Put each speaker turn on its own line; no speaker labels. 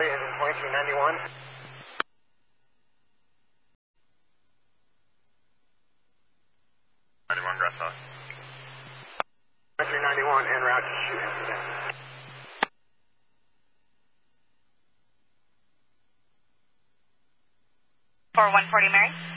2391.
91 Grasshopper.
2391 en route to shoot incident.
For 140 Mary.